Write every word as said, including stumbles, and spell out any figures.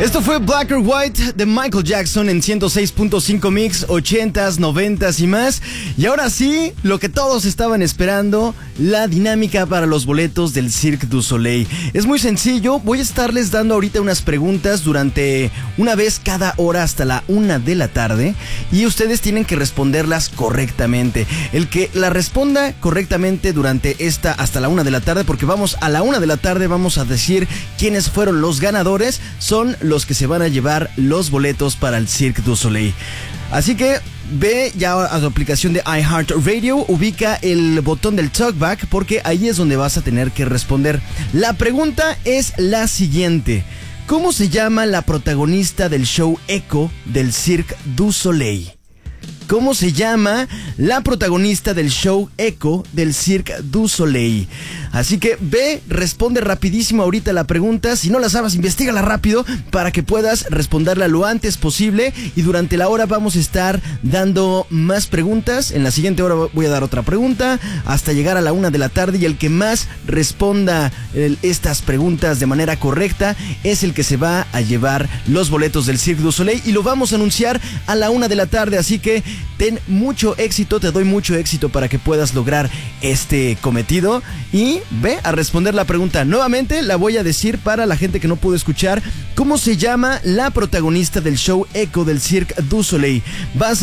Esto fue Black or White de Michael Jackson en ciento seis punto cinco Mix, ochentas, noventas y más. Y ahora sí, lo que todos estaban esperando, la dinámica para los boletos del Cirque du Soleil. Es muy sencillo, voy a estarles dando ahorita unas preguntas durante una vez cada hora hasta la una de la tarde. Y ustedes tienen que responderlas correctamente. El que la responda correctamente durante esta hasta la una de la tarde, porque vamos a la una de la tarde, vamos a decir quiénes fueron los ganadores, son los que se van a llevar los boletos para el Cirque du Soleil. Así que ve ya a tu aplicación de iHeartRadio, ubica el botón del talkback porque ahí es donde vas a tener que responder. La pregunta es la siguiente: ¿cómo se llama la protagonista del show Echo del Cirque du Soleil? ¿Cómo se llama la protagonista del show Echo del Cirque du Soleil? Así que ve, responde rapidísimo ahorita la pregunta. Si no la sabes, investígala rápido para que puedas responderla lo antes posible. Y durante la hora vamos a estar dando más preguntas. En la siguiente hora voy a dar otra pregunta hasta llegar a la una de la tarde. Y el que más responda el, estas preguntas de manera correcta es el que se va a llevar los boletos del Cirque du Soleil. Y lo vamos a anunciar a la una de la tarde. Así que ten mucho éxito, te doy mucho éxito para que puedas lograr este cometido. Y ve a responder la pregunta. Nuevamente la voy a decir para la gente que no pudo escuchar. ¿Cómo se llama la protagonista del show Echo del Cirque du Soleil? Vas